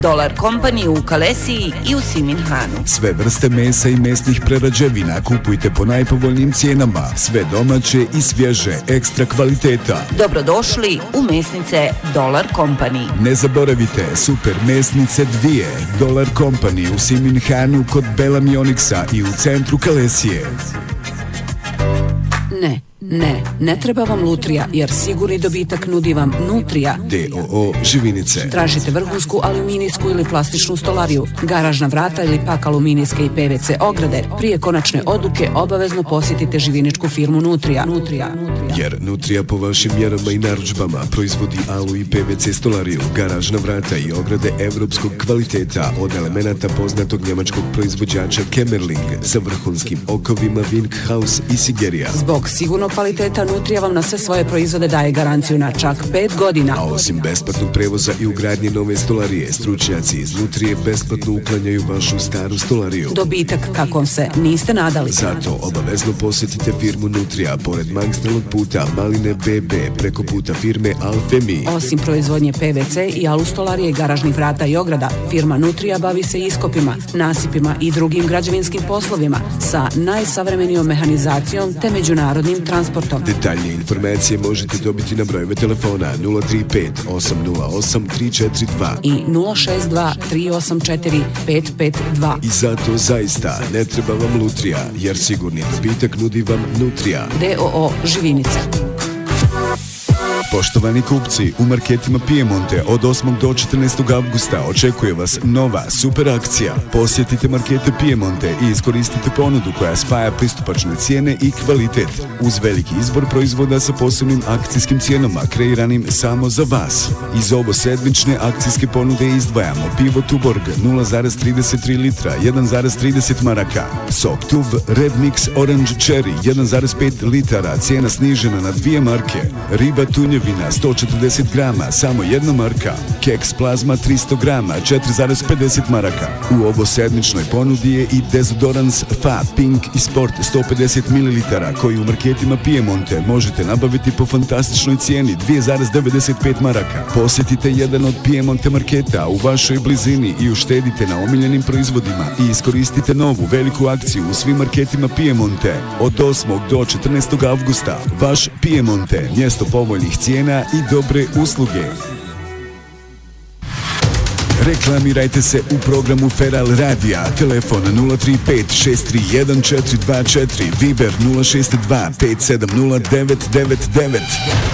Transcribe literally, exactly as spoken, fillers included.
Dolar Company u Kalesiji i u Siminhanu. Sve vrste mesa i mesnih prerađevina kupujte po najpovoljnijim cijenama. Sve domaće i svježe, ekstra kvaliteta. Dobrodošli u mesnice Dolar Company. Ne zaboravite, super mesnice dvije. Dolar Company u Siminhanu kod Bela Mioniksa i u centru Kalesije. Ne, ne, ne treba vam Lutrija, jer sigurni dobitak nudi vam Nutrija. D O O Živinice. Tražite vrhunsku aluminijsku ili plastičnu stolariju, garažna vrata ili pak aluminijske i P V C ograde. Prije konačne odluke obavezno posjetite živiničku firmu Nutrija. Nutrija. Jer Nutrija po vašim mjerama i narudžbama proizvodi alu i P V C stolariju, garažna vrata i ograde evropskog kvaliteta od elemenata poznatog njemačkog proizvođača Kemmerling sa vrhunskim okovima Winkhaus i Sigerija. Zbog sigurnog kvaliteta Nutrija vam na sve svoje proizvode daje garanciju na čak pet godina. A osim besplatnog prevoza i ugradnje nove stolarije, stručnjaci iz Nutrije besplatno uklanjaju vašu staru stolariju. Dobitak kakvom se niste nadali. Zato obavezno posjetite firmu Nutrija pored magistralnog puta Maline B B preko puta firme Alfemi. Osim proizvodnje P V C i alustolarije, garažnih vrata i ograda, firma Nutrija bavi se iskopima, nasipima i drugim građevinskim poslovima sa najsavremenijom mehanizacijom te međunarodnim transportom. Detaljnije informacije možete dobiti na brojeve telefona nula tri pet osam nula osam tri četiri dva i nula šest dva tri osam četiri pet pet dva. I zato zaista ne treba vam Lutrija, jer sigurni dobitak nudi vam Nutrija. D O O Živinice. Poštovani kupci, u marketima Piemonte od osmog do četrnaestog avgusta očekuje vas nova super akcija. Posjetite markete Piemonte i iskoristite ponudu koja spaja pristupačne cijene i kvalitet. Uz veliki izbor proizvoda sa posebnim akcijskim cijenama kreiranim samo za vas. Iz ovo sedmične akcijske ponude izdvajamo pivo Tuborg nula zarez trideset tri litra jedan zarez trideset maraka, sok Tuv Red Mix Orange Cherry jedan zarez pet litara, cijena snižena na dvije marke, riba tunjevina sto četrdeset grama, samo jedna marka, keks plazma tristo grama, četiri zarez pedeset maraka. U ovo sedmičnoj ponudi je i dezodorans Fa Pink i Sport sto pedeset mililitara koji u marketima Piemonte možete nabaviti po fantastičnoj cijeni dvije zarez devedeset pet maraka. Posjetite jedan od Piemonte marketa u vašoj blizini i uštedite na omiljenim proizvodima i iskoristite novu veliku akciju u svim marketima Piemonte od osmog do četrnaestog avgusta. Vaš Piemonte, mjesto povoljnih cijena i dobre usluge. Reklamirajte se u programu Feral Radija. Telefon nula tri pet šest tri jedan četiri dva četiri, Viber nula šest dva pet sedam nula devet devet devet.